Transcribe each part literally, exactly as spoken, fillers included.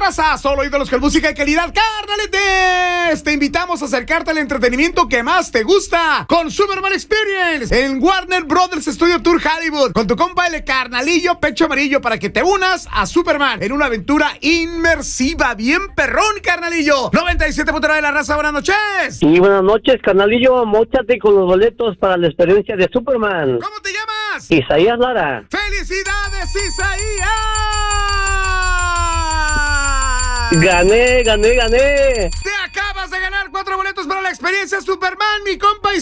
raza, solo ídolos con música de calidad, carnaletes. Te invitamos a acercarte al entretenimiento que más te gusta con Superman Experience en Warner Brothers Studio Tour Hollywood, con tu compa el carnalillo Pecho Amarillo, para que te unas a Superman en una aventura inmersiva, bien perrón, carnalillo. noventa y siete punto nueve de la raza, buenas noches. Sí, buenas noches, carnalillo, móchate con los boletos para la experiencia de Superman. ¿Cómo te llamas? Isaías Lara. ¡Felicidades, Isaías! Gané, gané, gané. Te acabas de ganar cuatro boletos para la experiencia Superman, mi compa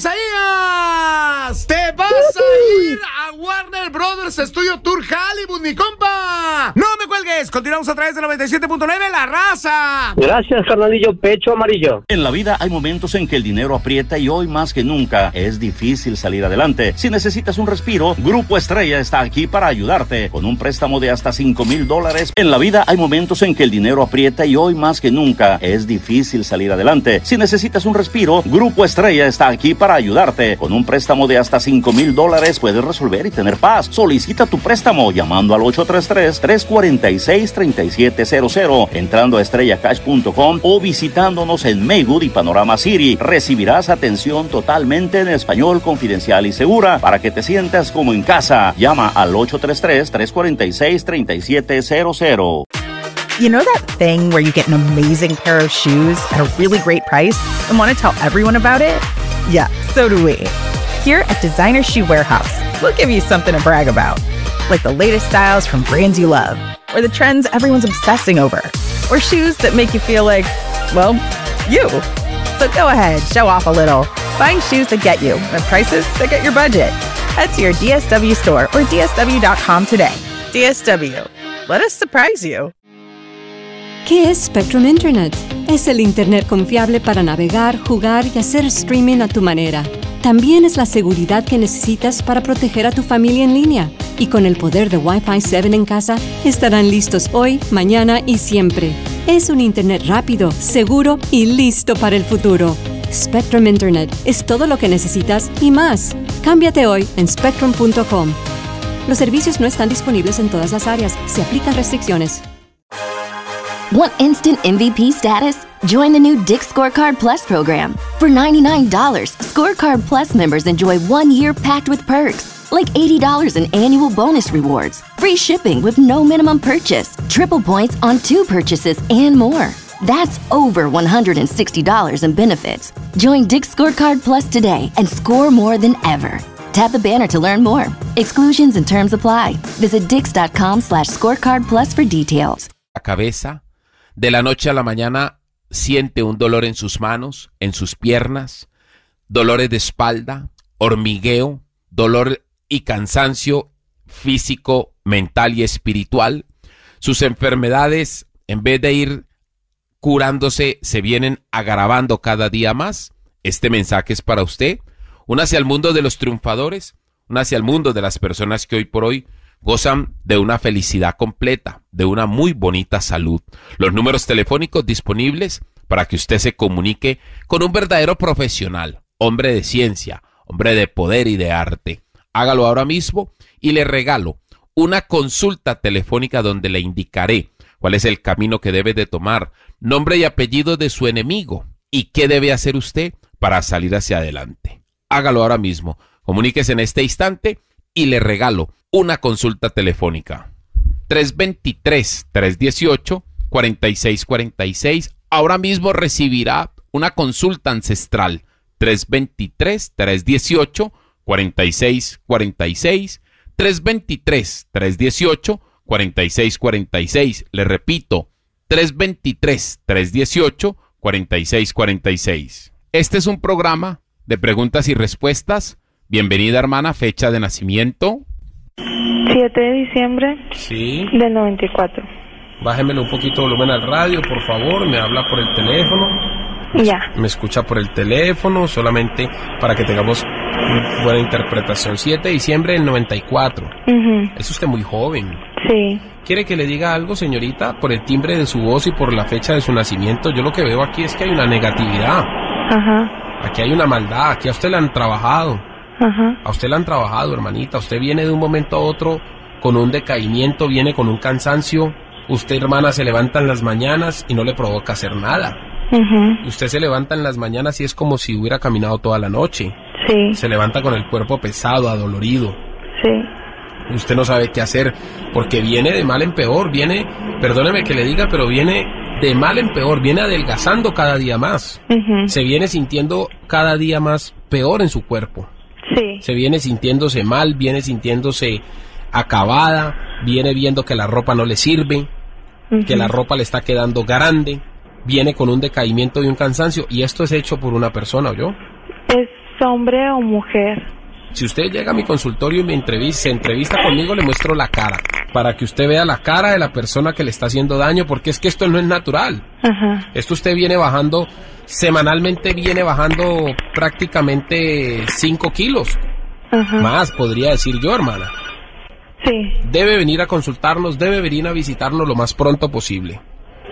Isaías. Te vas a ir a Warner Brothers Studio Tour Hollywood, mi compa. No me cuelgues, continuamos a través de noventa y siete punto nueve, La Raza. Gracias, carnalillo Pecho Amarillo. En la vida hay momentos en que el dinero aprieta y hoy más que nunca es difícil salir adelante. Si necesitas un respiro, Grupo Estrella está aquí para ayudarte con un préstamo de hasta cinco mil dólares. En la vida hay momentos en que el dinero aprieta y hoy más que nunca es difícil salir adelante. Si necesitas un respiro, Grupo Estrella está aquí para ayudarte. Con un préstamo de hasta cinco mil dólares puedes resolver y tener paz. Solicita tu préstamo llamando al ocho tres tres, tres cuatro seis, tres siete cero cero, entrando a estrella cash punto com o visitándonos en Maywood y Panorama City. Recibirás atención totalmente en español, confidencial y segura para que te sientas como en casa. Llama al ocho tres tres, tres cuatro seis, tres siete cero cero. You know that thing where you get an amazing pair of shoes at a really great price and want to tell everyone about it? Yeah, so do we. Here at Designer Shoe Warehouse, we'll give you something to brag about, like the latest styles from brands you love, or the trends everyone's obsessing over, or shoes that make you feel like, well, you. So go ahead, show off a little. Find shoes that get you at prices that get your budget. Head to your D S W store or D S W dot com today. D S W. Let us surprise you. ¿Qué es Spectrum Internet? Es el Internet confiable para navegar, jugar y hacer streaming a tu manera. También es la seguridad que necesitas para proteger a tu familia en línea. Y con el poder de Wi-Fi siete en casa, estarán listos hoy, mañana y siempre. Es un Internet rápido, seguro y listo para el futuro. Spectrum Internet es todo lo que necesitas y más. Cámbiate hoy en spectrum punto com. Los servicios no están disponibles en todas las áreas. Se aplican restricciones. Want instant M V P status? Join the new Dick's Scorecard Plus program. For ninety-nine dollars, Scorecard Plus members enjoy one year packed with perks, like eighty dollars in annual bonus rewards, free shipping with no minimum purchase, triple points on two purchases, and more. That's over one hundred sixty dollars in benefits. Join Dick's Scorecard Plus today and score more than ever. Tap the banner to learn more. Exclusions and terms apply. Visit dix.com slash scorecard plus for details. La cabeza. De la noche a la mañana siente un dolor en sus manos, en sus piernas, dolores de espalda, hormigueo, dolor y cansancio físico, mental y espiritual. Sus enfermedades, en vez de ir curándose, se vienen agravando cada día más. Este mensaje es para usted. Únase al mundo de los triunfadores, únase al mundo de las personas que hoy por hoy gozan de una felicidad completa, de una muy bonita salud. Los números telefónicos disponibles para que usted se comunique con un verdadero profesional, hombre de ciencia, hombre de poder y de arte. Hágalo ahora mismo y le regalo una consulta telefónica donde le indicaré cuál es el camino que debe de tomar, nombre y apellido de su enemigo y qué debe hacer usted para salir hacia adelante. Hágalo ahora mismo, comuníquese en este instante y le regalo una consulta telefónica. tres dos tres, tres uno ocho, cuatro seis cuatro seis. Ahora mismo recibirá una consulta ancestral. tres dos tres, tres uno ocho, cuatro seis cuatro seis. tres dos tres, tres uno ocho, cuatro seis cuatro seis. Le repito, tres dos tres, tres uno ocho, cuatro seis cuatro seis. Este es un programa de preguntas y respuestas. Bienvenida, hermana. Fecha de nacimiento. siete de diciembre Sí. del noventa y cuatro. Bájemele un poquito volumen al radio, por favor. Me habla por el teléfono. Ya. Me escucha por el teléfono, solamente para que tengamos buena interpretación. siete de diciembre del noventa y cuatro. Uh-huh. Es usted muy joven. Sí. ¿Quiere que le diga algo, señorita? Por el timbre de su voz y por la fecha de su nacimiento, yo lo que veo aquí es que hay una negatividad. Ajá. Aquí hay una maldad. Aquí a usted le han trabajado. Ajá. A usted le han trabajado, hermanita. Usted viene de un momento a otro con un decaimiento, viene con un cansancio. Usted, hermana, se levanta en las mañanas y no le provoca hacer nada. Mhm. Usted se levanta en las mañanas y es como si hubiera caminado toda la noche. Sí, Se levanta con el cuerpo pesado, adolorido. sí. Usted no sabe qué hacer porque viene de mal en peor, viene, perdóneme que le diga, pero viene de mal en peor, viene adelgazando cada día más. Mhm. Se viene sintiendo cada día más peor en su cuerpo. Sí, Se viene sintiéndose mal, viene sintiéndose acabada, viene viendo que la ropa no le sirve, que la ropa le está quedando grande, viene con un decaimiento y un cansancio, y esto es hecho por una persona, ¿o yo? ¿es hombre o mujer? Si usted llega a mi consultorio y me entrevista, se entrevista conmigo, le muestro la cara, para que usted vea la cara de la persona que le está haciendo daño, porque es que esto no es natural. Ajá. Esto usted viene bajando, semanalmente viene bajando prácticamente cinco kilos, Ajá. más podría decir yo, hermana. Sí, Debe venir a consultarnos, debe venir a visitarnos lo más pronto posible.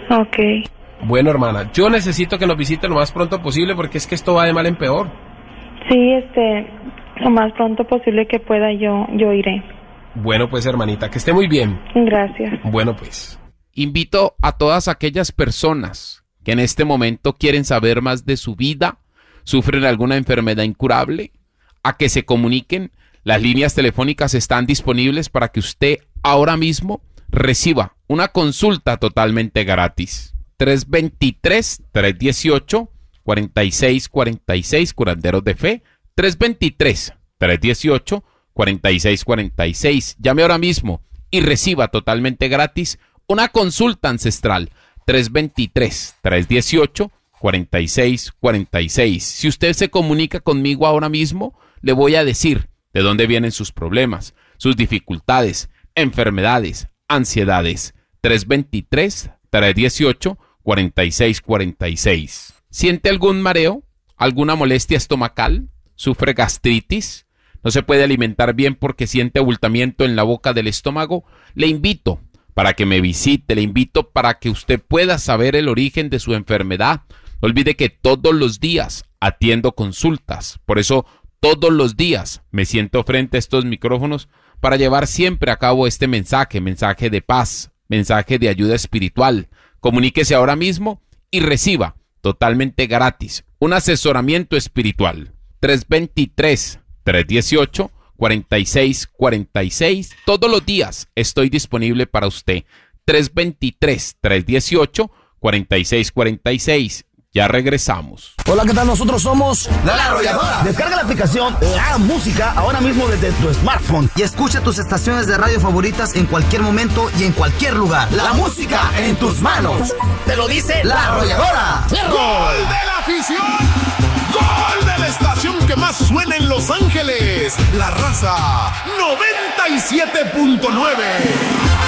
ok. Bueno, hermana, yo necesito que nos visite lo más pronto posible porque es que esto va de mal en peor. Sí, este, lo más pronto posible que pueda yo, yo iré. Bueno, pues, hermanita, que esté muy bien. Gracias. Bueno, pues. Invito a todas aquellas personas que en este momento quieren saber más de su vida, sufren alguna enfermedad incurable, a que se comuniquen. Las líneas telefónicas están disponibles para que usted ahora mismo reciba una consulta totalmente gratis. tres dos tres, tres uno ocho, cuatro seis cuatro seis, Curanderos de Fe. tres dos tres, tres uno ocho, cuatro seis cuatro seis. Llame ahora mismo y reciba totalmente gratis una consulta ancestral. tres dos tres, tres uno ocho, cuatro seis cuatro seis. Si usted se comunica conmigo ahora mismo, le voy a decir de dónde vienen sus problemas, sus dificultades, enfermedades, ansiedades. tres dos tres, tres uno ocho, cuatro seis cuatro seis. ¿Siente algún mareo? ¿Alguna molestia estomacal? ¿Sufre gastritis? ¿No se puede alimentar bien porque siente abultamiento en la boca del estómago? Le invito para que me visite, le invito para que usted pueda saber el origen de su enfermedad. No olvide que todos los días atiendo consultas, por eso todos los días me siento frente a estos micrófonos para llevar siempre a cabo este mensaje, mensaje de paz, mensaje de ayuda espiritual. Comuníquese ahora mismo y reciba totalmente gratis un asesoramiento espiritual. tres dos tres, tres uno ocho, cuatro seis cuatro seis. Todos los días estoy disponible para usted. tres dos tres, tres uno ocho, cuatro seis cuatro seis. Ya regresamos. Hola, ¿qué tal? Nosotros somos La Arrolladora. Descarga la aplicación La Música ahora mismo desde tu smartphone y escucha tus estaciones de radio favoritas en cualquier momento y en cualquier lugar. La, la música en tus manos. Te lo dice La Arrolladora. ¡Gol de la afición! ¡Gol de la estación que más suena en Los Ángeles! La Raza noventa y siete punto nueve.